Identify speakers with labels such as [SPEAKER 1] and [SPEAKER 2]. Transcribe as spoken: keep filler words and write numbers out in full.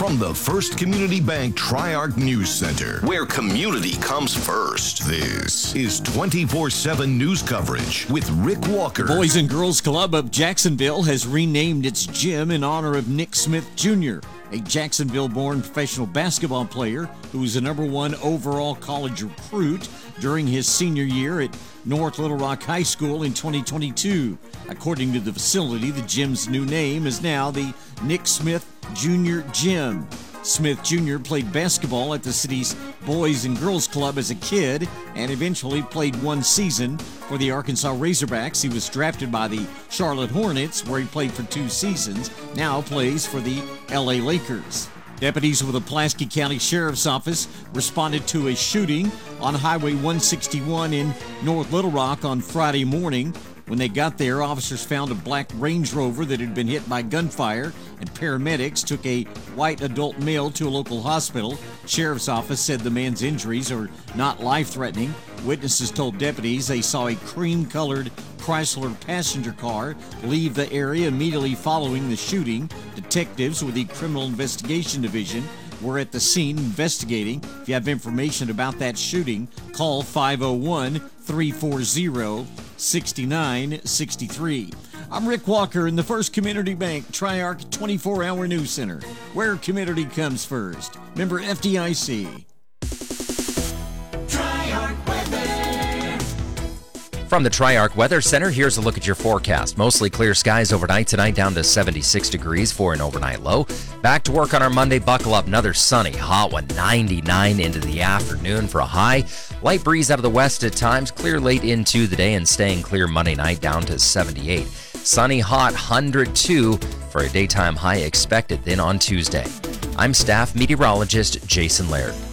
[SPEAKER 1] From the First Community Bank Tri-Arc News Center, where community comes first, this is twenty-four seven news coverage with Rick Walker.
[SPEAKER 2] The Boys and Girls Club of Jacksonville has renamed its gym in honor of Nick Smith Junior, a Jacksonville-born professional basketball player who was the number one overall college recruit during his senior year at North Little Rock High School in twenty twenty-two. According to the facility, the gym's new name is now the Nick Smith Junior Gym. Smith Junior played basketball at the city's Boys and Girls Club as a kid and eventually played one season for the Arkansas Razorbacks. He was drafted by the Charlotte Hornets, where he played for two seasons, now plays for the L A Lakers. Deputies with the Pulaski County Sheriff's Office responded to a shooting on Highway one sixty-one in North Little Rock on Friday morning. When they got there, officers found a black Range Rover that had been hit by gunfire, and paramedics took a white adult male to a local hospital. Sheriff's Office said the man's injuries are not life-threatening. Witnesses told deputies they saw a cream-colored Chrysler passenger car leave the area immediately following the shooting. Detectives with the Criminal Investigation Division were at the scene investigating. If you have information about that shooting, call five oh one, three four zero, six nine six three. I'm Rick Walker in the First Community Bank Tri-Arc twenty-four hour News Center, where community comes first. Member F D I C.
[SPEAKER 3] From the Tri-Arc Weather Center, here's a look at your forecast. Mostly clear skies overnight tonight, down to seventy-six degrees for an overnight low. Back to work on our Monday. Buckle up, another sunny, hot one, ninety-nine into the afternoon for a high. Light breeze out of the west at times, clear late into the day and staying clear Monday night, down to seventy-eight. Sunny, hot, one hundred two for a daytime high expected then on Tuesday. I'm staff meteorologist Jason Laird.